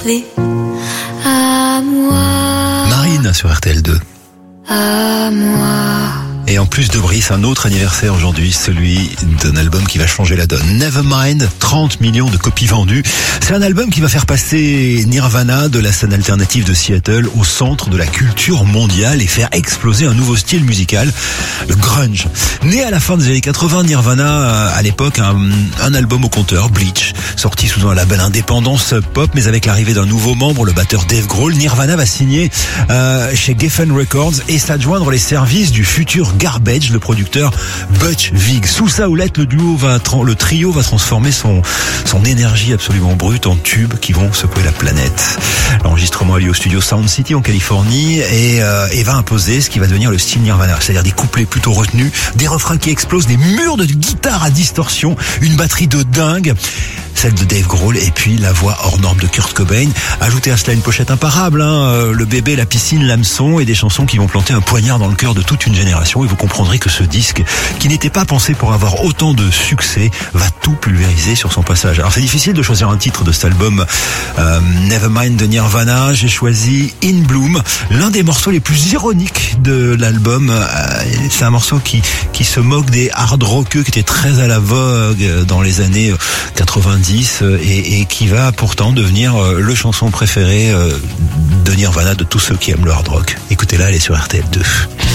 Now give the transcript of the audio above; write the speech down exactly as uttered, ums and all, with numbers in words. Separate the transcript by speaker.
Speaker 1: À moi.
Speaker 2: Marine sur R T L deux.
Speaker 1: À moi.
Speaker 2: Et en plus de Brice, un autre anniversaire aujourd'hui, celui d'un album qui va changer la donne. Nevermind, trente millions de copies vendues. C'est un album qui va faire passer Nirvana de la scène alternative de Seattle au centre de la culture mondiale et faire exploser un nouveau style musical, le grunge. Né à la fin des années quatre-vingts, Nirvana, à l'époque, un, un album au compteur, Bleach, sorti sous un label indépendance pop, mais avec l'arrivée d'un nouveau membre, le batteur Dave Grohl, Nirvana va signer euh, chez Geffen Records et s'adjoindre les services du futur Garbage, le producteur Butch Vig. Sous sa houlette, le duo va, le trio va transformer son, son énergie absolument brute en tubes qui vont secouer la planète. L'enregistrement a lieu au studio Sound City en Californie et, euh, et va imposer ce qui va devenir le style Nirvana, c'est-à-dire des couplets plutôt retenus, des refrains qui explosent, des murs de guitare à distorsion, une batterie de dingue, celle de Dave Grohl et puis la voix hors norme de Kurt Cobain. Ajoutez à cela une pochette imparable, hein, le bébé, la piscine, l'hameçon et des chansons qui vont planter un poignard dans le cœur de toute une génération. Et vous comprendrez que ce disque, qui n'était pas pensé pour avoir autant de succès, va tout pulvériser sur son passage. Alors c'est difficile de choisir un titre de cet album euh, Nevermind de Nirvana. J'ai choisi In Bloom, l'un des morceaux les plus ironiques de l'album. Euh, c'est un morceau qui qui se moque des hard rockeux qui étaient très à la vogue dans les années quatre-vingt-dix et, et qui va pourtant devenir le chanson préféré de Nirvana de tous ceux qui aiment le hard rock. Écoutez-la, elle est sur R T L deux.